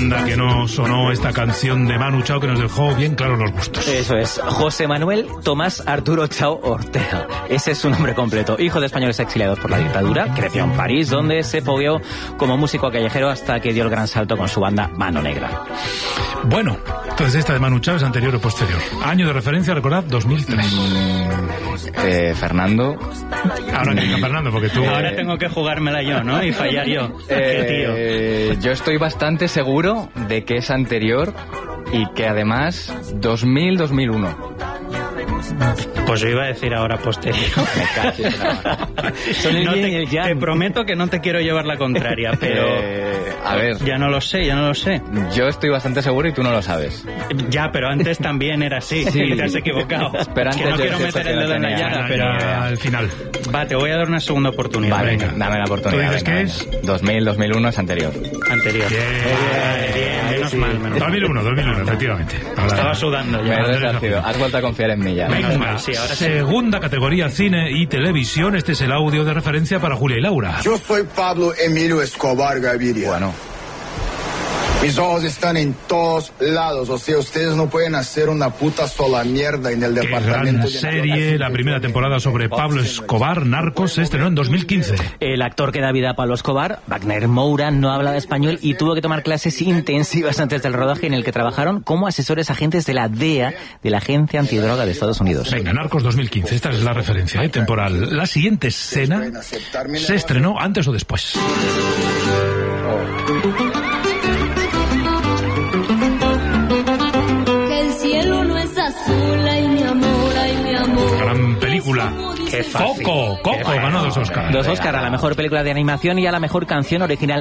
anda que no sonó esta canción de Manu Chao que nos dejó bien claros los gustos. Eso es, José Manuel Tomás Arturo Chao Ortega. Ese es su nombre completo. Hijo de españoles exiliados por la dictadura, creció en París, donde se fogueó como músico callejero hasta que dio el gran salto con su banda Mano Negra. Bueno, entonces esta de Manu Chao es anterior o posterior. Año de referencia, recordad, 2003. Fernando. Ahora que Fernando, porque tú... Ahora tengo que jugármela yo, ¿no? Y fallar yo. Yo estoy bastante seguro de que es anterior y que además 2000-2001. Pues yo iba a decir ahora posterior. Te prometo que no te quiero llevar la contraria, pero... a ver... Ya no lo sé. Yo estoy bastante seguro y tú no lo sabes. Ya, pero antes también era así. Sí. Y te has equivocado. Pero que no quiero meter el dedo en la llaga, pero... al final. Va, te voy a dar una segunda oportunidad. Vale, venga. dame la oportunidad. ¿Tú dices qué es? 2000-2001 es anterior. Anterior. Bien, menos mal. 2001, efectivamente. Estaba sudando ya. Has vuelto a confiar en mí ya. Menos mal, sí, ahora sí. Segunda categoría, cine y televisión. Este es el audio de referencia para Julia y Laura. Yo soy Pablo Emilio Escobar Gaviria. Bueno. Mis ojos están en todos lados, o sea, ustedes no pueden hacer una puta sola mierda en el departamento. Qué gran serie, la primera temporada sobre Pablo Escobar, Narcos, se estrenó en 2015. El actor que da vida a Pablo Escobar, Wagner Moura, no hablaba español y tuvo que tomar clases intensivas antes del rodaje, en el que trabajaron como asesores agentes de la DEA, de la Agencia Antidroga de Estados Unidos. Venga, Narcos 2015, esta es la referencia temporal. La siguiente escena se estrenó antes o después. Gran película. Qué fácil. Coco ganó 2 Oscars. 2 Oscars a la mejor película de animación y a la mejor canción original